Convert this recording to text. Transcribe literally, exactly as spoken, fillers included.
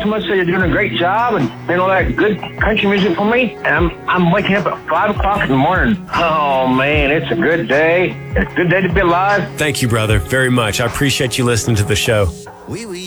so much. So you're doing a great job and playing all that good country music for me. And I'm I'm waking up at five o'clock in the morning. Oh man, it's a good day. It's a good day to be alive. Thank you, brother, very much. I appreciate you listening to the show. Oui, oui.